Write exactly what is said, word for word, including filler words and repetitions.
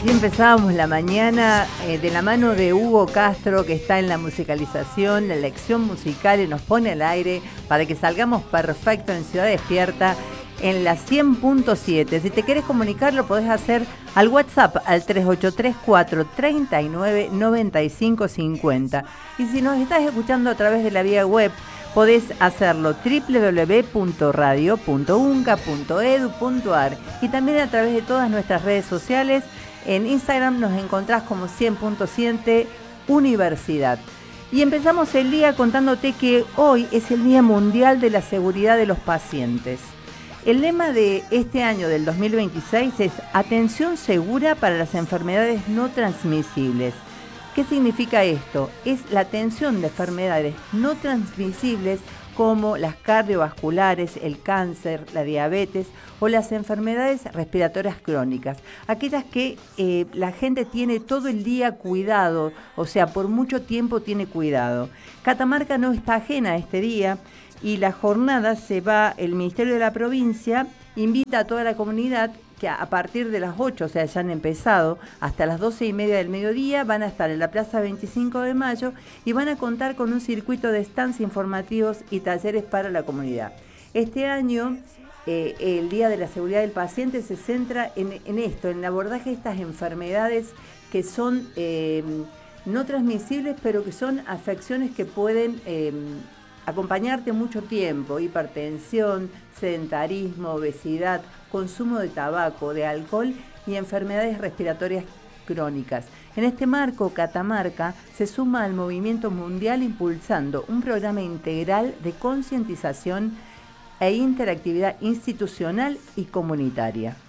Así empezábamos la mañana eh, de la mano de Hugo Castro, que está en la musicalización, la elección musical y nos pone al aire para que salgamos perfecto en Ciudad Despierta en la cien punto siete. Si te querés comunicar, lo podés hacer al WhatsApp al tres ocho tres cuatro tres nueve nueve cinco cinco cero. Y si nos estás escuchando a través de la vía web, podés hacerlo doble u doble u doble u punto radio punto unca punto edu punto ar y también a través de todas nuestras redes sociales. En Instagram nos encontrás como cien punto siete Universidad. Y empezamos el día contándote que hoy es el Día Mundial de la Seguridad de los Pacientes. El lema de este año, del dos mil veintiséis, es Atención segura para las enfermedades no transmisibles. ¿Qué significa esto? Es la atención de enfermedades no transmisibles como las cardiovasculares, el cáncer, la diabetes o las enfermedades respiratorias crónicas. Aquellas que eh, la gente tiene todo el día cuidado, o sea, por mucho tiempo tiene cuidado. Catamarca no está ajena a este día y la jornada se va, el Ministerio de la Provincia invita a toda la comunidad que a partir de las ocho, o sea, ya han empezado, hasta las doce y media del mediodía, van a estar en la Plaza veinticinco de mayo y van a contar con un circuito de stands informativos y talleres para la comunidad. Este año, eh, el Día de la Seguridad del Paciente se centra en, en esto, en el abordaje de estas enfermedades que son eh, no transmisibles, pero que son afecciones que pueden eh, acompañarte mucho tiempo: hipertensión, sedentarismo, obesidad, consumo de tabaco, de alcohol y enfermedades respiratorias crónicas. En este marco, Catamarca se suma al movimiento mundial impulsando un programa integral de concientización e interactividad institucional y comunitaria.